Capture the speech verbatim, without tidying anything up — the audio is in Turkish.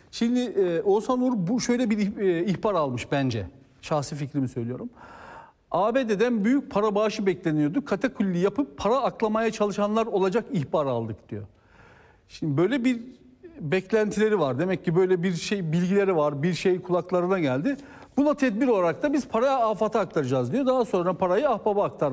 Şimdi e, Oğuzhan Uğur bu şöyle bir e, ihbar almış bence. Şahsi fikrimi söylüyorum. A B D'den büyük para bağışı bekleniyordu. Katakulli yapıp para aklamaya çalışanlar olacak ihbar aldık diyor. Şimdi böyle bir beklentileri var. Demek ki böyle bir şey bilgileri var. Bir şey kulaklarına geldi. Buna tedbir olarak da biz parayı AFAD'a aktaracağız diyor. Daha sonra parayı Ahbap'a aktardı.